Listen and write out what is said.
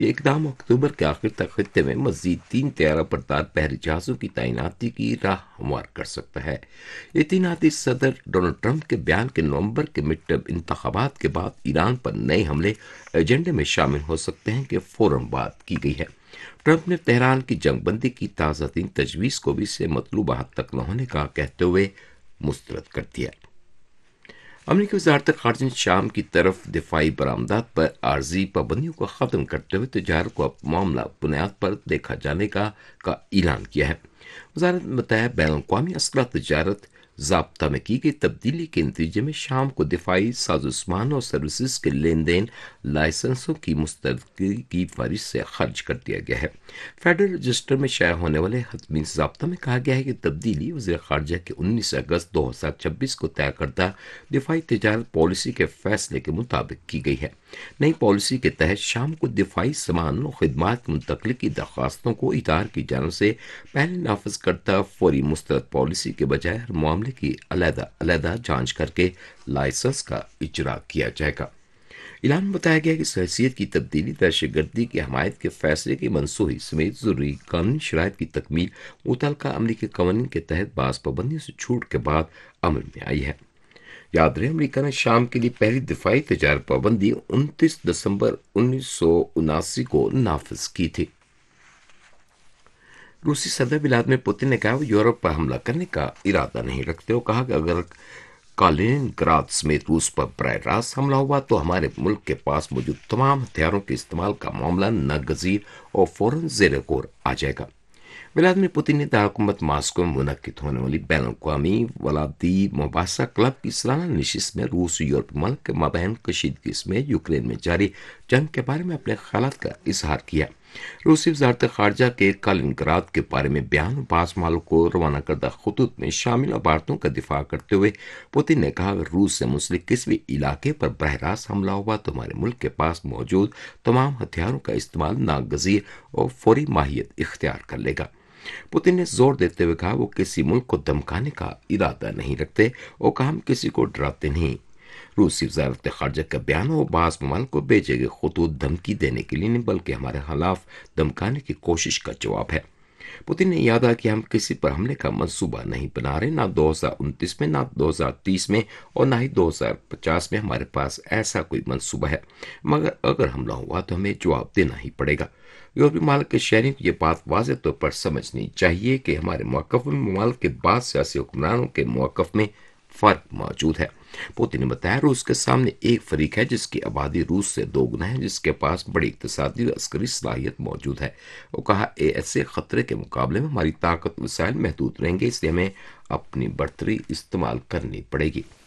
یہ اقدام اکتوبر کے آخر تک خطے میں مزید 3 طیارہ بردار بحری جہازوں کی تعیناتی کی راہ ہموار کر سکتا ہے۔ یہ تعیناتی صدر ڈونلڈ ٹرمپ کے بیان کے نومبر کے مڈ ٹرم انتخابات کے بعد ایران پر نئے حملے ایجنڈے میں شامل ہو سکتے ہیں کہ فوراً بات کی گئی ہے۔ ٹرمپ نے تہران کی جنگ بندی کی تازہ ترین تجویز کو بھی اسے مطلوبہ حد تک نہ ہونے کا کہتے ہوئے مسترد کر دیا۔ امریکی وزارت خارجہ نے شام کی طرف دفاعی برآمدات پر عارضی پابندیوں کو ختم کرتے ہوئے تجارت کو اب معاملہ بنیاد پر دیکھا جانے کا اعلان کیا ہے۔ وزارت نے بتایا بین الاقوامی اسلحہ تجارت ضابطہ میں کی گئی تبدیلی کے نتیجے میں شام کو دفاعی سازوسامان اور سروسز کے لین دین لائسنسوں کی مستردگی کی فہرست سے خارج کر دیا گیا ہے۔ فیڈرل رجسٹر میں شائع ہونے والے حتمی ضابطہ میں کہا گیا ہے کہ تبدیلی وزیر خارجہ کے 19 اگست 2026 کو طے کردہ دفاعی تجارت پالیسی کے فیصلے کے مطابق کی گئی ہے۔ نئی پالیسی کے تحت شام کو دفاعی سامان و خدمات کی منتقلی کی درخواستوں کو ادارے کی جانب سے پہلے نافذ کردہ فوری مسترد پالیسی کے بجائے ہر معاملے کی علیحدہ جانچ کر کے لائسنس کا اجرا کیا جائے گا۔ اعلان میں بتایا گیا کہ اس حیثیت کی تبدیلی دہشت گردی کی حمایت کے فیصلے کی منسوخی سمیت ضروری قانونی شرائط کی تکمیل متعلقہ امریکی قوانین کے تحت بعض پابندیوں سے چھوٹ کے بعد عمل میں آئی ہے۔ یاد رہے امریکہ نے شام کے لیے پہلی دفاعی تجارت پابندی 29 دسمبر 1979 کو نافذ کی تھی۔ روسی صدر ولادیمیر پوتن نے کہا وہ یورپ پر حملہ کرنے کا ارادہ نہیں رکھتے۔ وہ کہا کہ اگر کالین گراد سمیت روس پر براہ راست حملہ ہوا تو ہمارے ملک کے پاس موجود تمام ہتھیاروں کے استعمال کا معاملہ ناگزیر اور فوراً زیر غور آ جائے گا۔ ولادیمیر پوتن نے دارالحکومت ماسکو میں منعقد ہونے والی بین الاقوامی ولادی مباحثہ کلب کی سالانہ نشست میں روس اور یورپی ملک کے مابین کشیدگی سمیت یوکرین میں جاری جنگ کے بارے میں اپنے خیالات کا اظہار کیا۔ روسی وزارت خارجہ کے کالین گراد کے بارے میں بیان اور بعض مالک کو روانہ کردہ خطوط میں شامل عبارتوں کا دفاع کرتے ہوئے پوتن نے کہا اگر روس سے منسلک کسی بھی علاقے پر براہ راست حملہ ہوا تو ہمارے ملک کے پاس موجود تمام ہتھیاروں کا استعمال ناگزیر اور فوری ماہیت اختیار کر لے گا۔ پوتن نے زور دیتے ہوئے کہا وہ کسی ملک کو دھمکانے کا ارادہ نہیں رکھتے اور کہا ہم کسی کو ڈراتے نہیں۔ روسی وزارت خارجہ کا بیان اور بعض ممالک کو بھیجے گئے خطوط دھمکی دینے کے لیے نہیں بلکہ ہمارے خلاف دھمکانے کی کوشش کا جواب ہے۔ پوتن نے یاد کیا کہ ہم کسی پر حملے کا منصوبہ نہیں بنا رہے، نہ 2029 میں، نہ 2030 میں اور نہ ہی 2050 میں ہمارے پاس ایسا کوئی منصوبہ ہے، مگر اگر حملہ ہوا تو ہمیں جواب دینا ہی پڑے گا۔ یورپی ممالک کے شہریوں کو یہ بات واضح طور پر سمجھنی چاہیے کہ ہمارے موقف میں ممالک کے بعض سیاسی حکمرانوں کے موقف میں فرق موجود ہے۔ پوتن نے بتایا روس کے سامنے ایک فریق ہے جس کی آبادی روس سے 2 گنا ہے، جس کے پاس بڑی اقتصادی اور عسکری صلاحیت موجود ہے۔ وہ کہا ایسے خطرے کے مقابلے میں ہماری طاقت وسائل محدود رہیں گے، اس لیے ہمیں اپنی برتری استعمال کرنی پڑے گی۔